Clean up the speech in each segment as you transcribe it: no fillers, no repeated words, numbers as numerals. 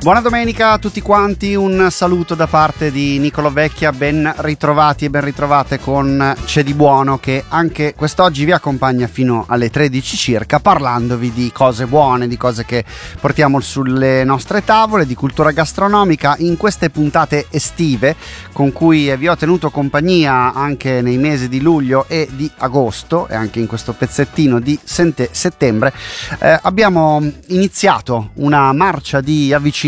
Buona domenica a tutti quanti, un saluto da parte di Niccolò Vecchia, ben ritrovati e ben ritrovate con C'è di buono, che anche quest'oggi vi accompagna fino alle 13 circa, parlandovi di cose buone, di cose che portiamo sulle nostre tavole, di cultura gastronomica in queste puntate estive con cui vi ho tenuto compagnia anche nei mesi di luglio e di agosto, e anche in questo pezzettino di settembre. Abbiamo iniziato una marcia di avvicinamento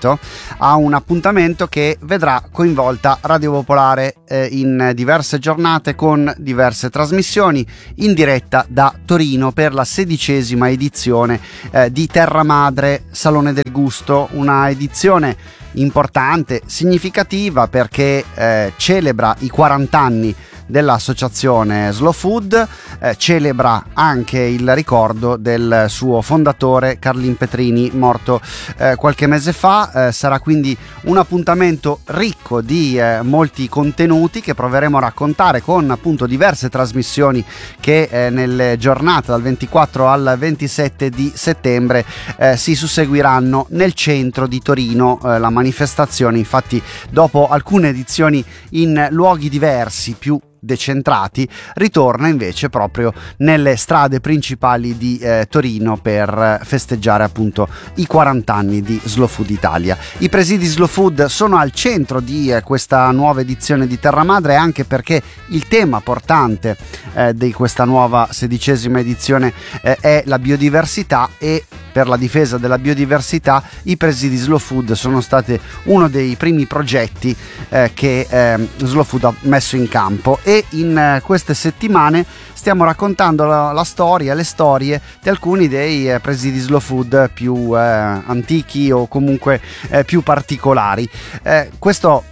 a un appuntamento che vedrà coinvolta Radio Popolare in diverse giornate con diverse trasmissioni in diretta da Torino per la 16ª edizione di Terra Madre Salone del Gusto, una edizione importante, significativa, perché celebra i 40 anni dell'associazione Slow Food, celebra anche il ricordo del suo fondatore Carlin Petrini, morto qualche mese fa. Sarà quindi un appuntamento ricco di molti contenuti che proveremo a raccontare con appunto diverse trasmissioni che nelle giornate dal 24 al 27 di settembre si susseguiranno nel centro di Torino. La manifestazione, infatti, dopo alcune edizioni in luoghi diversi, più decentrati, ritorna invece proprio nelle strade principali di Torino per festeggiare appunto i 40 anni di Slow Food Italia. I presidi Slow Food sono al centro di questa nuova edizione di Terra Madre, anche perché il tema portante di questa nuova 16ª edizione è la biodiversità, e per la difesa della biodiversità i presidi Slow Food sono stati uno dei primi progetti che Slow Food ha messo in campo, e in queste settimane stiamo raccontando la storia, le storie di alcuni dei presidi Slow Food più antichi o comunque più particolari. Questo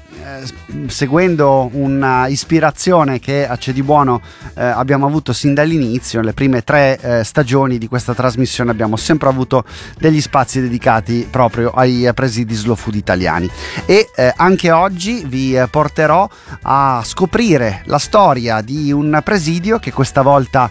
seguendo una ispirazione che a C'è di buono abbiamo avuto sin dall'inizio. Le prime 3 stagioni di questa trasmissione abbiamo sempre avuto degli spazi dedicati proprio ai presidi Slow Food italiani, e anche oggi vi porterò a scoprire la storia di un presidio che questa volta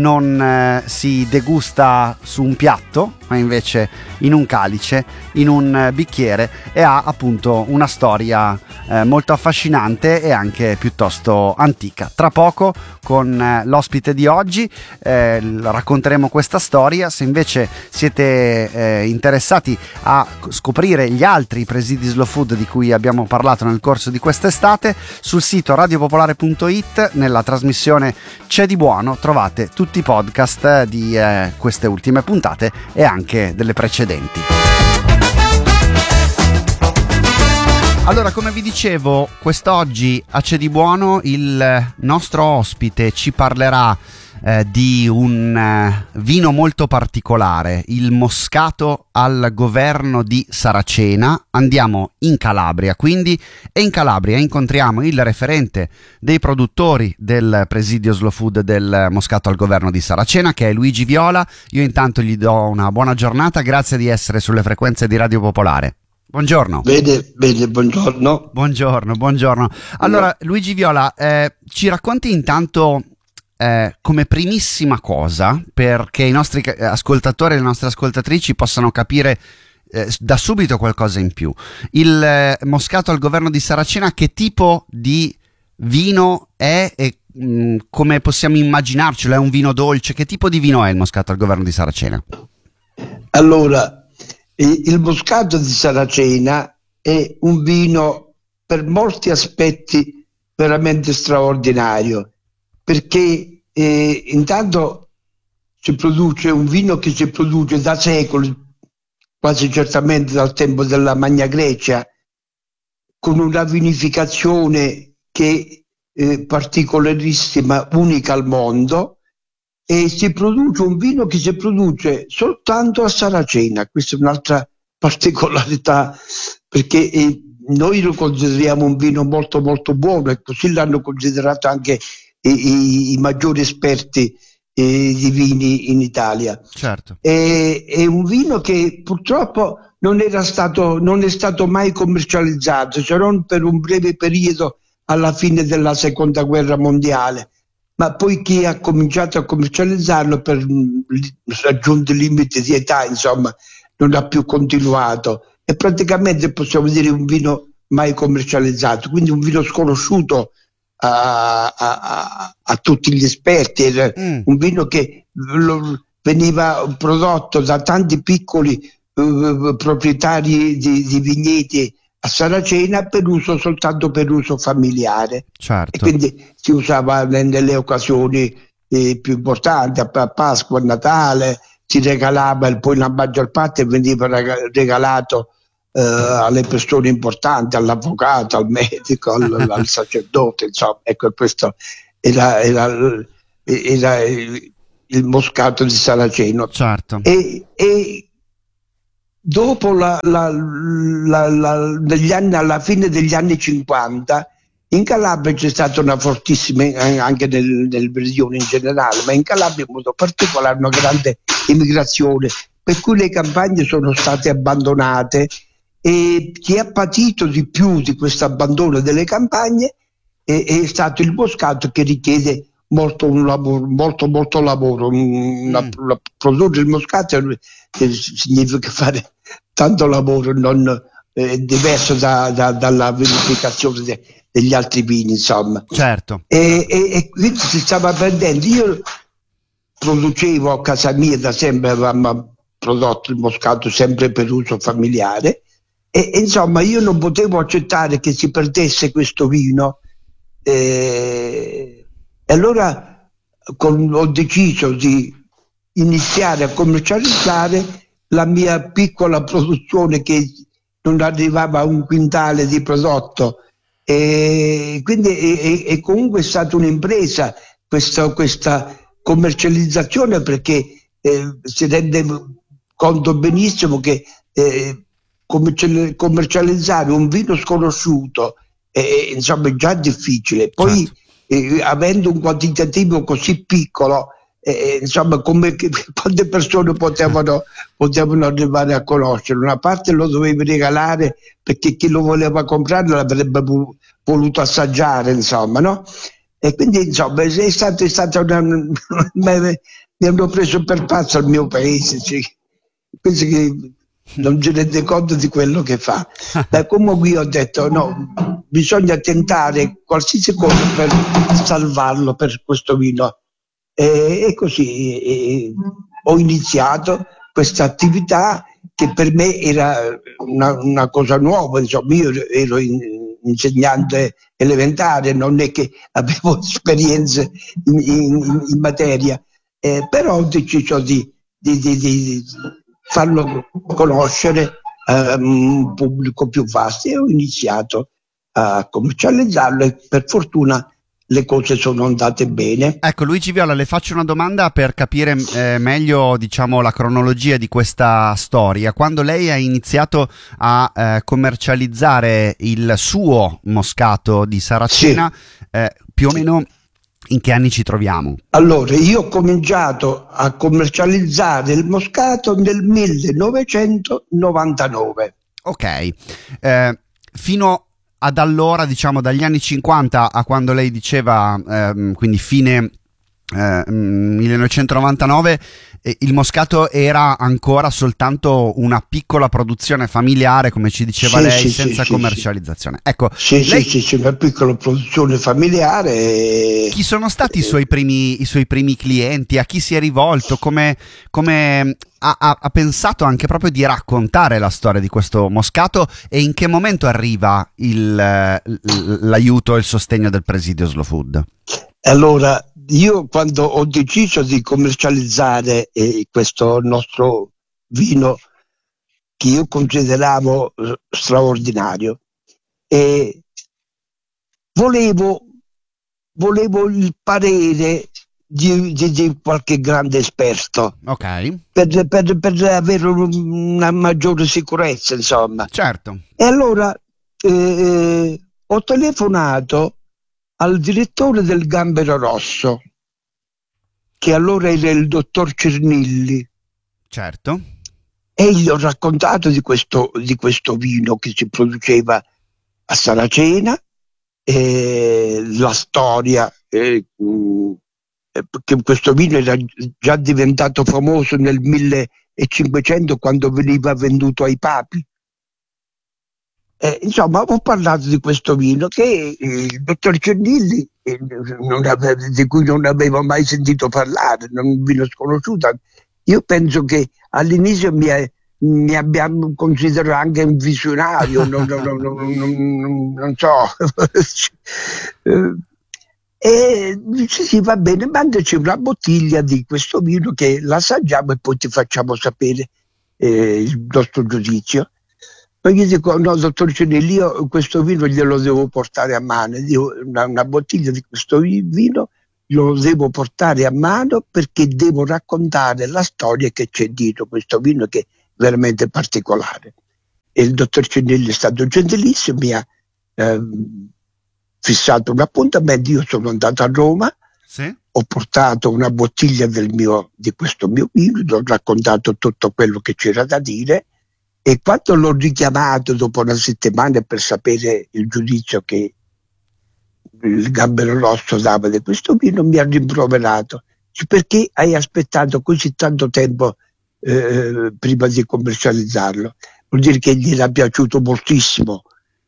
non si degusta su un piatto, ma invece in un calice, in un bicchiere, e ha appunto una storia molto affascinante e anche piuttosto antica. Tra poco con l'ospite di oggi racconteremo questa storia. Se invece siete interessati a scoprire gli altri presidi Slow Food di cui abbiamo parlato nel corso di quest'estate, sul sito radiopopolare.it nella trasmissione C'è di buono trovate tutti i podcast di queste ultime puntate e anche delle precedenti. Allora, come vi dicevo, quest'oggi a C'è di buono il nostro ospite ci parlerà di un vino molto particolare, il Moscato al Governo di Saracena. Andiamo in Calabria quindi, e in Calabria incontriamo il referente dei produttori del presidio Slow Food del Moscato al Governo di Saracena, che è Luigi Viola. Io intanto gli do una buona giornata, grazie di essere sulle frequenze di Radio Popolare. Buongiorno. Bene, buongiorno. Buongiorno. Allora, Luigi Viola, ci racconti intanto come primissima cosa, perché i nostri ascoltatori e le nostre ascoltatrici possano capire da subito qualcosa in più, il Moscato al Governo di Saracena, che tipo di vino è e come possiamo immaginarcelo? È un vino dolce? Che tipo di vino è il Moscato al Governo di Saracena? Allora, il Moscato di Saracena è un vino per molti aspetti veramente straordinario, perché intanto si produce un vino che si produce da secoli, quasi certamente dal tempo della Magna Grecia, con una vinificazione che è particolarissima, unica al mondo, e si produce un vino che si produce soltanto a Saracena. Questa è un'altra particolarità, perché noi lo consideriamo un vino molto molto buono, e così l'hanno considerato anche i maggiori esperti di vini in Italia. Certo. È un vino che purtroppo non è stato mai commercializzato, se non per un breve periodo alla fine della Seconda Guerra Mondiale, ma poi chi ha cominciato a commercializzarlo per raggiunti limiti di età, insomma, non ha più continuato. è praticamente, possiamo dire, un vino mai commercializzato, quindi un vino sconosciuto a tutti gli esperti. Era un vino che veniva prodotto da tanti piccoli proprietari di vigneti a Saracena soltanto per uso familiare. Certo. E quindi si usava nelle occasioni più importanti, a Pasqua, a Natale, si regalava, e poi la maggior parte veniva regalato alle persone importanti, all'avvocato, al medico, al sacerdote, insomma. Ecco, questo era il Moscato di Saraceno. Certo. E dopo alla fine degli anni 50 in Calabria c'è stata una fortissima, anche nel Meridione in generale, ma in Calabria in modo particolare, una grande immigrazione, per cui le campagne sono state abbandonate, e chi ha patito di più di questo abbandono delle campagne è stato il Moscato, che richiede molto lavoro. Produrre il Moscato significa fare tanto lavoro, diverso dalla vinificazione degli altri vini, insomma. Certo. E quindi si stava perdendo. Io producevo a casa mia da sempre, avevamo prodotto il Moscato sempre per uso familiare, e insomma io non potevo accettare che si perdesse questo vino, e allora ho deciso di iniziare a commercializzare la mia piccola produzione, che non arrivava a un quintale di prodotto, e quindi è comunque stata un'impresa questa commercializzazione, perché si rende conto benissimo che commercializzare un vino sconosciuto insomma è già difficile, poi certo. avendo un quantitativo così piccolo, insomma, quante persone potevano arrivare a conoscerlo? Una parte lo dovevi regalare, perché chi lo voleva comprare l'avrebbe voluto assaggiare, insomma, no? E quindi insomma è stata mi hanno preso per pazzo al mio paese, cioè, penso che non si rende conto di quello che fa. Da comunque io ho detto no, bisogna tentare qualsiasi cosa per salvarlo, per questo vino. E così ho iniziato questa attività, che per me era una cosa nuova. Insomma, io ero insegnante elementare, non è che avevo esperienze in materia, però ho deciso di farlo conoscere a un pubblico più vasto, e ho iniziato a commercializzarlo, e per fortuna le cose sono andate bene. Ecco, Luigi Viola, le faccio una domanda per capire meglio, diciamo, la cronologia di questa storia. Quando lei ha iniziato a commercializzare il suo Moscato di Saracena, più o meno in che anni ci troviamo? Allora, io ho cominciato a commercializzare il Moscato nel 1999. Ok, fino ad allora, diciamo dagli anni 50 a quando lei diceva, quindi fine 1999, il Moscato era ancora soltanto una piccola produzione familiare, come ci diceva lei, senza commercializzazione. Ecco, lei, una piccola produzione familiare. Chi sono stati i suoi primi clienti? A chi si è rivolto? Come ha pensato anche proprio di raccontare la storia di questo Moscato, e in che momento arriva l'aiuto e il sostegno del Presidio Slow Food? Allora, io quando ho deciso di commercializzare questo nostro vino, che io consideravo straordinario, volevo il parere di qualche grande esperto, ok, per avere una maggiore sicurezza, insomma. Certo. E allora ho telefonato al direttore del Gambero Rosso, che allora era il dottor Cernilli. Certo. E gli ho raccontato di questo vino che si produceva a Saracena, la storia, che questo vino era già diventato famoso nel 1500, quando veniva venduto ai papi, insomma, ho parlato di questo vino che il dottor Cernilli, di cui non avevo mai sentito parlare, non un vino sconosciuto. Io penso che all'inizio mi abbiamo considerato anche un visionario, non so. E dice sì, va bene, mandaci una bottiglia di questo vino che l'assaggiamo e poi ti facciamo sapere il nostro giudizio. Poi gli dico, no, dottor Cenelli, io questo vino glielo devo portare a mano. Una bottiglia di questo vino lo devo portare a mano perché devo raccontare la storia che c'è dietro questo vino che è veramente particolare. E il dottor Cenelli è stato gentilissimo, mi ha fissato un appuntamento, io sono andato a Roma, Sì? ho portato una bottiglia di questo mio vino, ho raccontato tutto quello che c'era da dire. E quando l'ho richiamato dopo una settimana per sapere il giudizio che il Gambero Rosso dava di questo vino, mi ha rimproverato. Perché hai aspettato così tanto tempo prima di commercializzarlo? Vuol dire che gli era piaciuto moltissimo.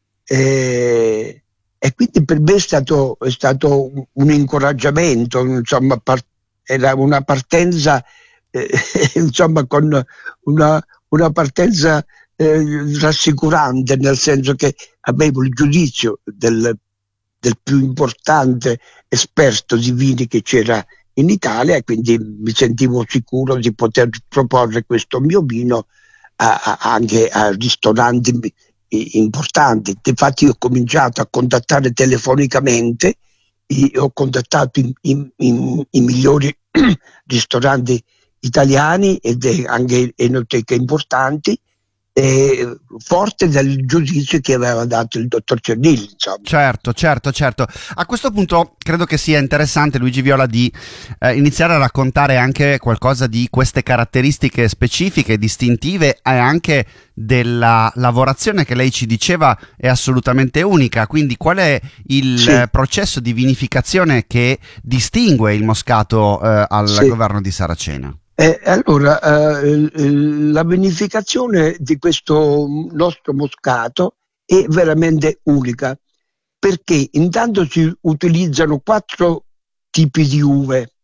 E quindi per me è stato un incoraggiamento, insomma, era una partenza, insomma, con una partenza rassicurante, nel senso che avevo il giudizio del più importante esperto di vini che c'era in Italia e quindi mi sentivo sicuro di poter proporre questo mio vino anche a ristoranti importanti. Infatti ho cominciato a contattare telefonicamente, ho contattato i migliori ristoranti italiani e anche enoteche importanti, forte del giudizio che aveva dato il dottor Cernilli, insomma. Certo. A questo punto credo che sia interessante, Luigi Viola, di iniziare a raccontare anche qualcosa di queste caratteristiche specifiche, distintive e anche della lavorazione che lei ci diceva è assolutamente unica. Quindi qual è il processo di vinificazione che distingue il Moscato al governo di Saracena? Allora, la vinificazione di questo nostro Moscato è veramente unica, perché intanto si utilizzano 4 tipi di uve.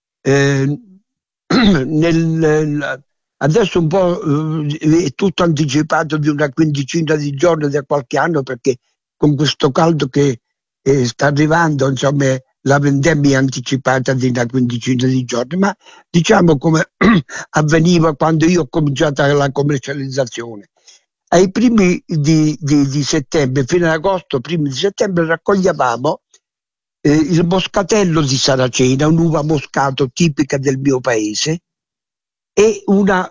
Adesso un po' è tutto anticipato di una quindicina di giorni, da qualche anno, perché con questo caldo che sta arrivando, insomma, la vendemmia è anticipata di una quindicina di giorni, ma diciamo come avveniva quando io ho cominciato la commercializzazione. Ai primi di settembre, fino ad agosto, primi di settembre, raccoglievamo il moscatello di Saracena, un'uva moscato tipica del mio paese, e una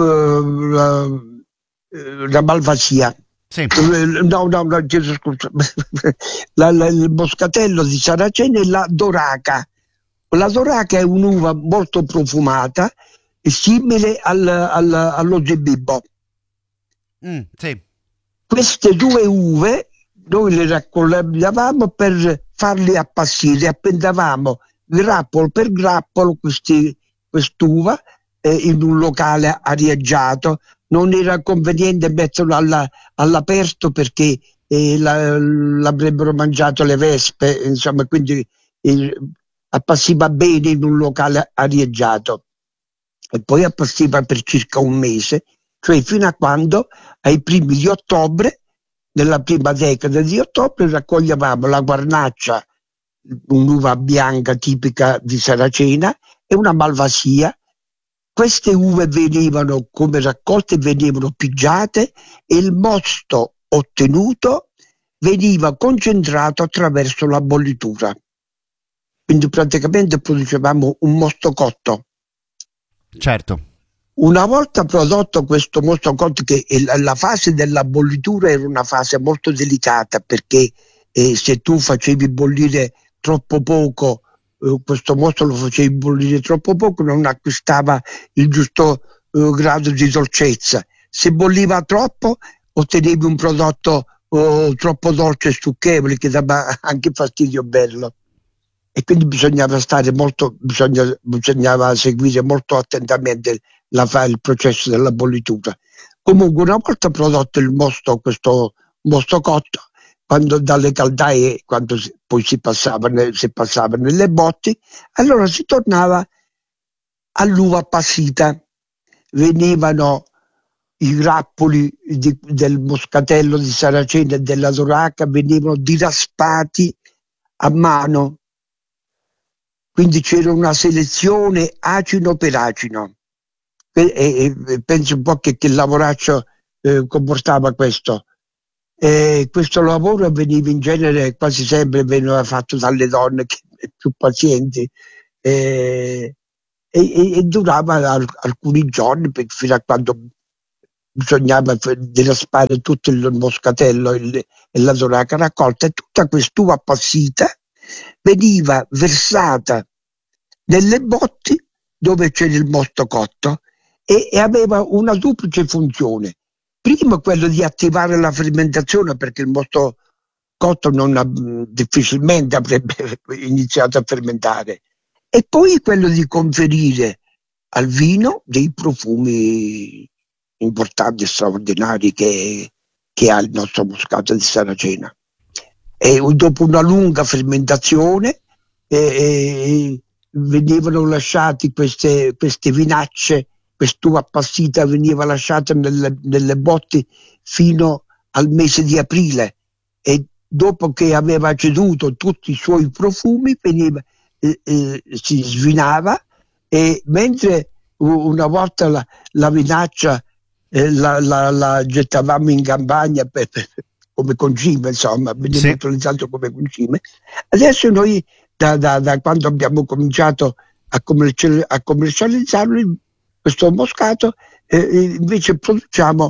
malvasia. Sì. No, scusa. Il moscatello di Saracena e la Doraca. La Doraca è un'uva molto profumata, simile allo Zebibbo. Sì. Queste 2 uve noi le raccoglievamo per farle appassire, appendavamo grappolo per grappolo quest'uva in un locale arieggiato. Non era conveniente metterlo all'aperto perché l'avrebbero mangiato le vespe, insomma, quindi appassiva bene in un locale arieggiato e poi appassiva per circa un mese, cioè fino a quando ai primi di ottobre, nella prima decada di ottobre, raccoglievamo la guarnaccia, un'uva bianca tipica di Saracena, e una malvasia. Queste uve venivano come raccolte, venivano pigiate e il mosto ottenuto veniva concentrato attraverso la bollitura. Quindi praticamente producevamo un mosto cotto. Certo. Una volta prodotto questo mosto cotto, che la fase della bollitura era una fase molto delicata, perché se tu facevi bollire troppo poco, questo mosto lo facevi bollire troppo poco, non acquistava il giusto grado di dolcezza. Se bolliva troppo, ottenevi un prodotto troppo dolce e stucchevole che dava anche fastidio berlo. E quindi bisognava seguire molto attentamente il processo della bollitura. Comunque, una volta prodotto il mosto, questo mosto cotto, quando dalle caldaie, poi si passava nelle botti, allora si tornava all'uva appassita. Venivano i grappoli del moscatello di Saracena e della Toraca, venivano diraspati a mano, quindi c'era una selezione acino per acino. E penso un po' che il lavoraccio comportava questo. Questo lavoro avveniva in genere, quasi sempre veniva fatto dalle donne più pazienti, e durava alcuni giorni fino a quando bisognava diraspare tutto il moscatello e la toraca raccolta, e tutta quest'uva appassita veniva versata nelle botti dove c'era il mosto cotto e aveva una duplice funzione. Prima quello di attivare la fermentazione, perché il mosto cotto difficilmente avrebbe iniziato a fermentare, e poi quello di conferire al vino dei profumi importanti e straordinari che ha il nostro moscato di Saracena. E dopo una lunga fermentazione venivano lasciati queste vinacce, quest'uva appassita veniva lasciata nelle botti fino al mese di aprile, e dopo che aveva ceduto tutti i suoi profumi si svinava, e mentre una volta la vinaccia la gettavamo in campagna come concime, insomma, veniva utilizzato come concime. Adesso noi da quando abbiamo cominciato a commercializzarlo, questo moscato, invece produciamo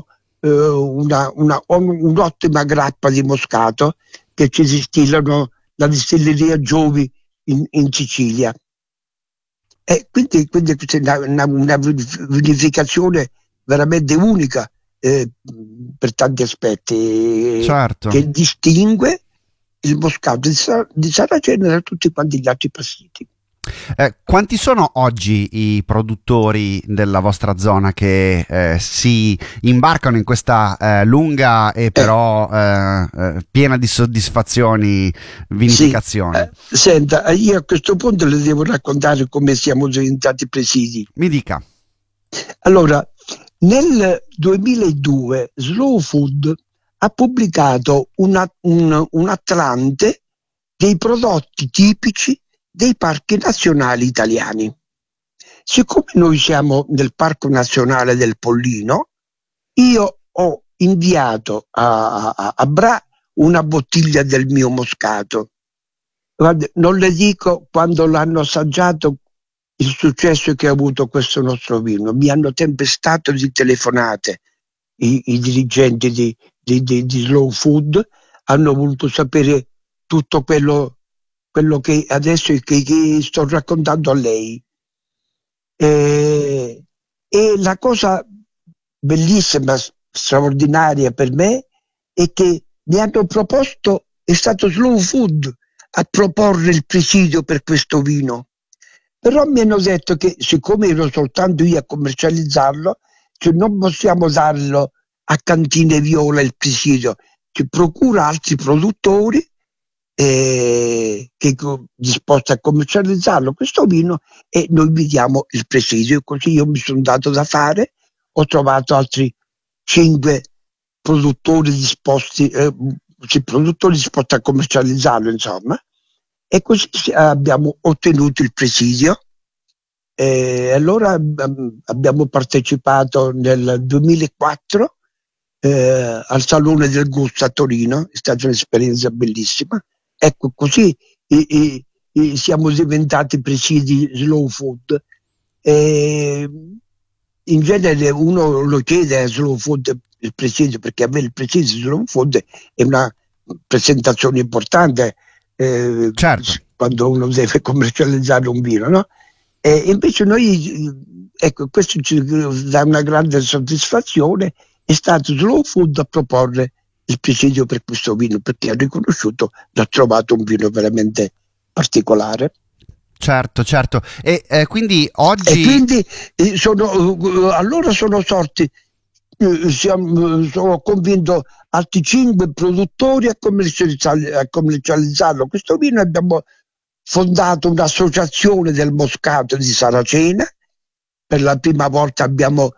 un'ottima grappa di moscato che ci distillano la distilleria Giovi in Sicilia. Quindi questa è una vinificazione veramente unica per tanti aspetti, certo, che distingue il moscato di Saracena da tutti quanti gli altri passiti. Quanti sono oggi i produttori della vostra zona che si imbarcano in questa lunga e però piena di soddisfazioni vinificazione? Sì, senta, io a questo punto le devo raccontare come siamo diventati presidi. Mi dica. Allora, nel 2002 Slow Food ha pubblicato un Atlante dei prodotti tipici dei parchi nazionali italiani. Siccome noi siamo nel Parco Nazionale del Pollino, io ho inviato a Bra una bottiglia del mio moscato. Guarda, non le dico quando l'hanno assaggiato il successo che ha avuto questo nostro vino. Mi hanno tempestato di telefonate i dirigenti di Slow Food, hanno voluto sapere tutto quello che adesso che sto raccontando a lei. E la cosa bellissima, straordinaria per me, è che mi hanno proposto, è stato Slow Food a proporre il presidio per questo vino. Però mi hanno detto che siccome ero soltanto io a commercializzarlo, cioè non possiamo darlo a Cantine Viola il presidio, ci procura altri produttori che disposti a commercializzarlo questo vino, e noi vi diamo il presidio. Così io mi sono dato da fare, ho trovato altri 5 produttori disposti a commercializzarlo, insomma, e così abbiamo ottenuto il presidio. Allora abbiamo partecipato nel 2004 al Salone del Gusto a Torino, è stata un'esperienza bellissima. Ecco, così siamo diventati presidi Slow Food. In genere uno lo chiede a Slow Food il presidio, perché avere il presidio Slow Food è una presentazione importante, certo, quando uno deve commercializzare un vino, no? Invece noi, ecco, questo ci dà una grande soddisfazione. È stato Slow Food a proporre il presidio per questo vino, perché ha riconosciuto, l'ha trovato un vino veramente particolare. Certo. E quindi oggi... E quindi allora sono sorti sono convinto altri 5 produttori a commercializzarlo questo vino. Abbiamo fondato un'associazione del Moscato di Saracena. Per la prima volta abbiamo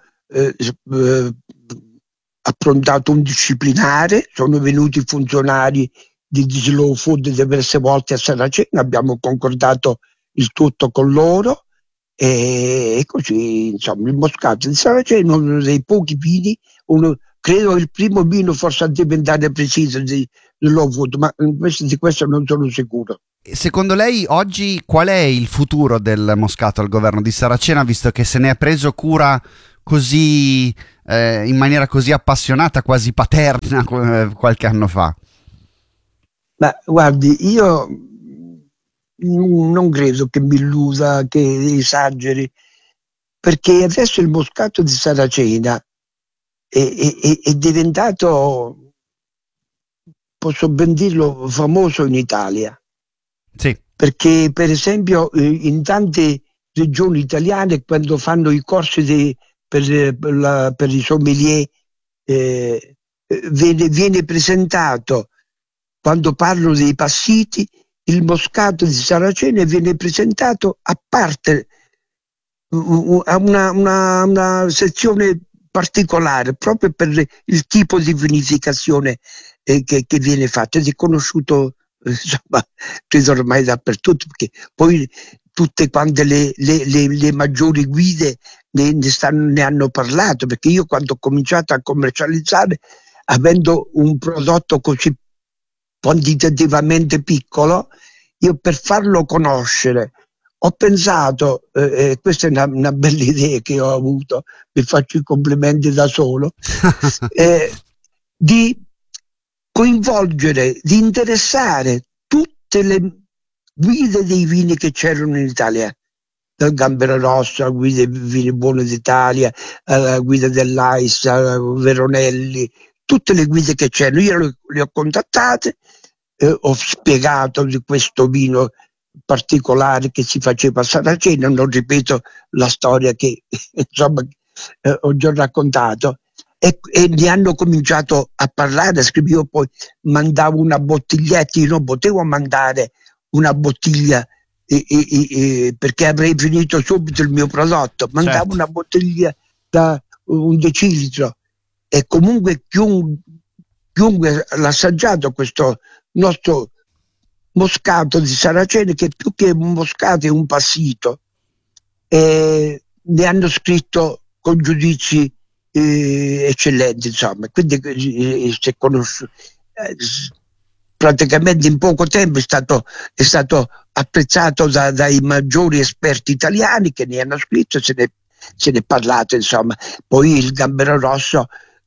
approntato un disciplinare, sono venuti funzionari di Slow Food diverse volte a Saracena, abbiamo concordato il tutto con loro e così, insomma, il Moscato di Saracena è uno dei pochi vini, credo il primo vino forse a diventare preciso di Slow Food, ma di questo non sono sicuro. Secondo lei oggi qual è il futuro del Moscato al governo di Saracena, visto che se ne è preso cura così in maniera così appassionata, quasi paterna qualche anno fa? Ma guardi, io non credo che mi illuda, che esageri, perché adesso il Moscato di Saracena è diventato, posso ben dirlo, famoso in Italia. Sì. Perché per esempio in tante regioni italiane quando fanno i corsi per i sommelier viene presentato, quando parlo dei passiti, il Moscato di Saracena viene presentato a parte, a una sezione particolare proprio per il tipo di vinificazione che viene fatta ed è conosciuto insomma, credo ormai dappertutto, perché poi tutte quante le maggiori guide ne hanno parlato, perché io quando ho cominciato a commercializzare, avendo un prodotto così quantitativamente piccolo, io per farlo conoscere ho pensato, questa è una bella idea che ho avuto, mi faccio i complimenti da solo, di coinvolgere, di interessare tutte le guide dei vini che c'erano in Italia, dal Gambero Rosso alla guida dei vini buoni d'Italia, alla guida dell'AIS, Veronelli, tutte le guide che c'erano. Io le ho contattate, ho spiegato di questo vino particolare che si faceva a Saracena, non ripeto la storia che insomma ho già raccontato. E ne hanno cominciato a parlare, scrivevo, poi mandavo una bottiglietta, io non potevo mandare una bottiglia perché avrei finito subito il mio prodotto, mandavo Certo. una bottiglia da 1 decilitro e comunque chiunque l'ha assaggiato questo nostro Moscato di Saracena, che più che un Moscato è un passito, ne hanno scritto con giudizi eccellenti, insomma, quindi si è conosciuto praticamente in poco tempo, è stato apprezzato dai maggiori esperti italiani che ne hanno scritto, se ne è parlato, insomma. Poi il Gambero Rosso,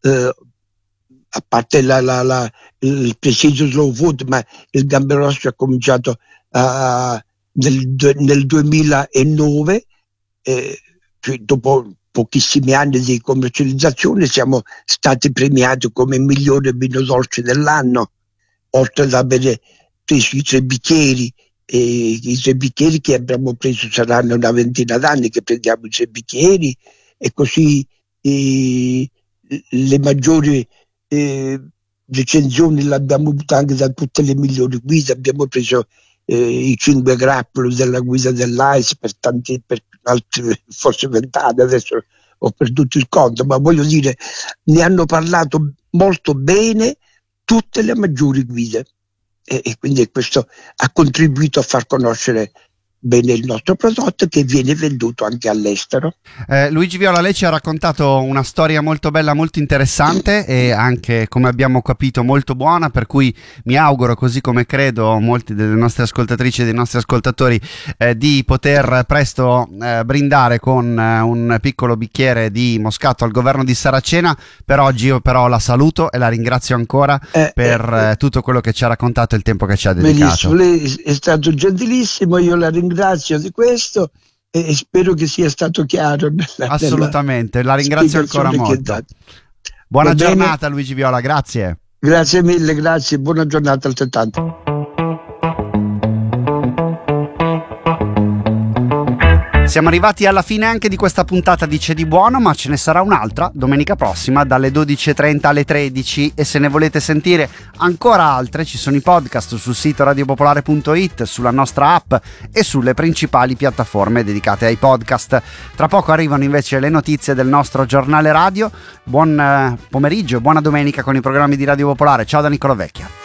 a parte il preciso slow food, ma il Gambero Rosso ha cominciato nel 2009, cioè dopo pochissimi anni di commercializzazione siamo stati premiati come migliore vino dolce dell'anno, oltre ad avere preso i 3 bicchieri, i 3 bicchieri che abbiamo preso saranno una ventina d'anni che prendiamo i 3 bicchieri, e così le maggiori recensioni l'abbiamo avuto anche da tutte le migliori guide. Abbiamo preso i 5 grappoli della guida dell'AIS per altri forse 20 anni, adesso ho perduto il conto, ma voglio dire, ne hanno parlato molto bene tutte le maggiori guide e quindi questo ha contribuito a far conoscere bene il nostro prodotto, che viene venduto anche all'estero. Luigi Viola, lei ci ha raccontato una storia molto bella, molto interessante e anche, come abbiamo capito, molto buona, per cui mi auguro, così come credo molti delle nostre ascoltatrici e dei nostri ascoltatori, di poter presto brindare con un piccolo bicchiere di Moscato al governo di Saracena. Per oggi io però la saluto e la ringrazio ancora per tutto quello che ci ha raccontato e il tempo che ci ha dedicato. Benissimo, lei è stato gentilissimo, io la ringrazio di questo e spero che sia stato chiaro. Assolutamente, la ringrazio ancora molto. Buona giornata Luigi Viola, grazie. Grazie mille, grazie, buona giornata altrettanto. Siamo arrivati alla fine anche di questa puntata di C'è di buono, ma ce ne sarà un'altra domenica prossima dalle 12.30 alle 13, e se ne volete sentire ancora altre ci sono i podcast sul sito radiopopolare.it, sulla nostra app e sulle principali piattaforme dedicate ai podcast. Tra poco arrivano invece le notizie del nostro giornale radio. Buon pomeriggio e buona domenica con i programmi di Radio Popolare. Ciao da Nicola Vecchia.